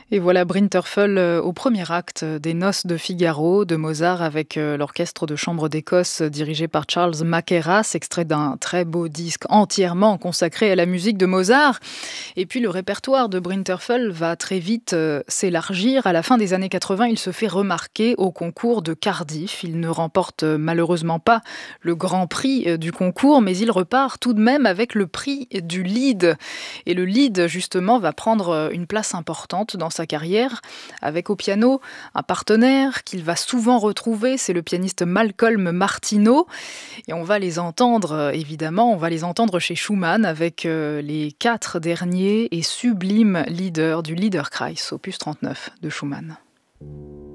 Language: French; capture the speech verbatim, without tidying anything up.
Et voilà Brinterfell euh, au premier acte des Noces de Figaro de Mozart avec euh, l'orchestre de chambre d'Écosse euh, dirigé par Charles Mackerras, extrait d'un très beau disque entièrement consacré à la musique de Mozart. Et puis le répertoire de Brinterfell va très vite euh, s'élargir. À la fin des années quatre-vingts, il se fait remarquer au concours de Cardiff. Il ne remporte euh, malheureusement pas le grand prix euh, du concours, mais il repart tout de même avec le prix du lead. Et le lead, justement, va prendre euh, une place importante dans sa carrière, avec au piano un partenaire qu'il va souvent retrouver, c'est le pianiste Malcolm Martineau. Et on va les entendre, euh, évidemment, on va les entendre chez Schumann avec euh, les quatre derniers et sublimes leaders du Liederkreis, opus trente-neuf de Schumann.